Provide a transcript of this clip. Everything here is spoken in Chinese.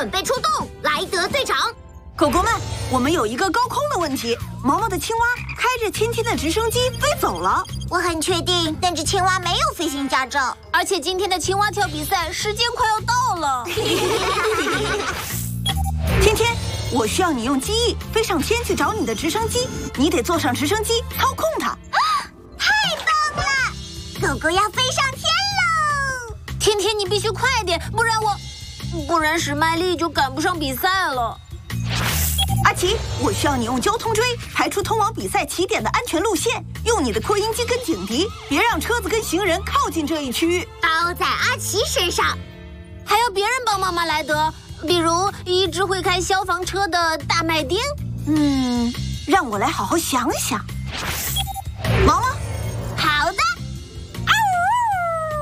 准备出动，莱德队长。 狗狗们，我们有一个高空的问题。毛毛的青蛙开着天天的直升机飞走了。 我很确定，但是青蛙没有飞行驾照， 而且今天的青蛙跳比赛时间快要到了。 天天，我需要你用记忆飞上天去找你的直升机，你得坐上直升机操控它。 太棒了！狗狗要飞上天喽！ 天天，你必须快点，不然史麦利就赶不上比赛了。 阿奇，我需要你用交通锥排出通往比赛起点的安全路线，用你的扩音机跟警笛，别让车子跟行人靠近这一区域。 包在阿奇身上， 还要别人帮忙吗？莱德，比如一只会开消防车的大麦町。 让我来好好想想。毛毛，